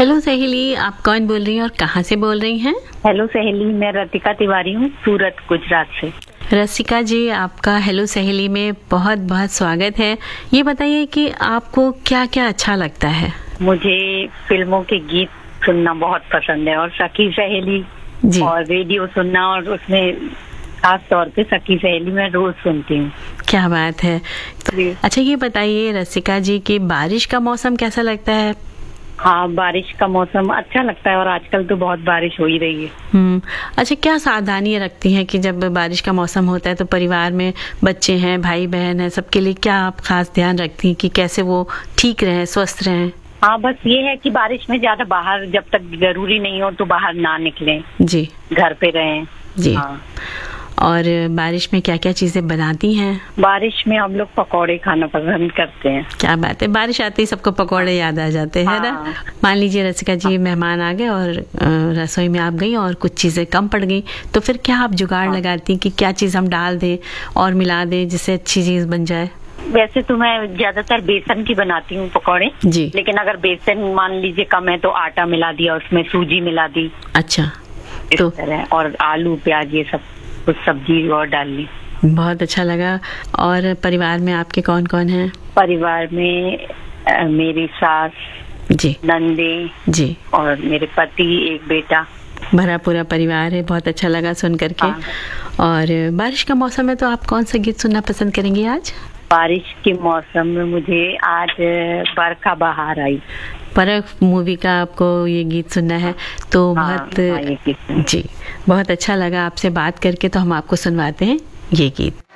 Hello सहेली, आप कौन बोल रही हैं और कहाँ से बोल रही हैं? हेलो सहेली, मैं रतिका तिवारी हूँ, सूरत गुजरात से। रसिका जी, आपका हेलो सहेली में बहुत बहुत स्वागत है। ये बताइए कि आपको क्या क्या अच्छा लगता है? मुझे फिल्मों के गीत सुनना बहुत पसंद है और सखी सहेली जी। और रेडियो सुनना, और उसमें खास तौर पे सखी सहेली मैं रोज सुनती हूँ। क्या बात है। जी। अच्छा, ये बताइए रसिका जी कि बारिश का मौसम कैसा लगता है? हाँ, बारिश का मौसम अच्छा लगता है और आजकल तो बहुत बारिश हो ही रही है। अच्छा, क्या सावधानियां रखती हैं कि जब बारिश का मौसम होता है तो परिवार में बच्चे हैं, भाई बहन हैं, सबके लिए क्या आप खास ध्यान रखती हैं कि कैसे वो ठीक रहें, स्वस्थ रहें? हाँ, बस ये है कि बारिश में ज्यादा बाहर जब तक जरूरी नहीं हो तो बाहर ना निकलें, जी, घर पे रहें। जी। हाँ। और बारिश में क्या क्या चीजें बनाती हैं? बारिश में हम लोग पकौड़े खाना पसंद करते हैं। क्या बात है, बारिश आती ही सबको पकौड़े याद आ जाते हैं ना। हाँ। मान लीजिए रसिका जी, मेहमान आ गए और रसोई में आप गई और कुछ चीजें कम पड़ गई, तो फिर क्या आप जुगाड़ लगाती हैं कि क्या चीज हम डाल दें और मिला दें जिससे अच्छी चीज बन जाए? वैसे तो मैं ज्यादातर बेसन की बनाती हूँ पकौड़े जी। लेकिन अगर बेसन मान लीजिए कम है तो आटा मिला दिया, उसमें सूजी मिला दी, अच्छा। इस तो तरह, और आलू प्याज ये सब कुछ सब्जी और डाल ली। बहुत अच्छा लगा। और परिवार में आपके कौन कौन हैं? परिवार में मेरी सास, जी, नंदे जी। और मेरे पति, एक बेटा। भरा पूरा परिवार है, बहुत अच्छा लगा सुन करके। हाँ। और बारिश का मौसम है तो आप कौन सा गीत सुनना पसंद करेंगी आज? बारिश के मौसम में मुझे आज बरखा बहार आई, परख मूवी का आपको ये गीत सुनना है तो हाँ, बहुत हाँ, ये गीत। जी, बहुत अच्छा लगा आपसे बात करके। तो हम आपको सुनवाते हैं ये गीत।